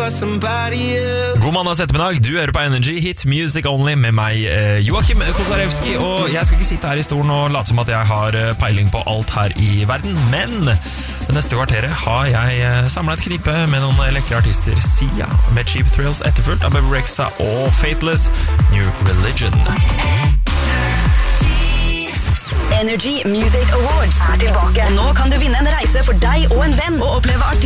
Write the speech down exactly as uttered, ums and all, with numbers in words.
God mandags ettermiddag, du hører på Energy Hit Music Only med meg, eh, Joachim Kosarewski. Og jeg skal ikke sitte her i stolen og late som at jeg har peiling på alt her i verden, men det neste kvarteret har jeg samlet et knippe med noen lekre artister. Sia med Cheap Thrills, etterfulgt av Bebe Rexha og Faithless, New Religion. Energy Music Awards er tilbake. Nå kan du vinne en reise for deg og en venn og oppleve artister